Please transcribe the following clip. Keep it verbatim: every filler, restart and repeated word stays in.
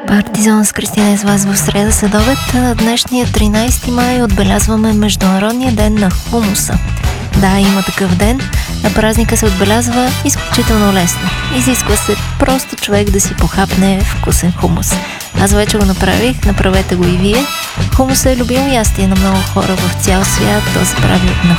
Партизан с Кристина и с вас в среда следобед. Днешния тринайсети май отбелязваме Международния ден на хумуса. Да, има такъв ден. На празника се отбелязва изключително лесно. Изисква се просто човек да си похапне вкусен хумус. Аз вече го направих, направете го и вие. Хумус е любимо ястие на много хора в цял свят. То се прави от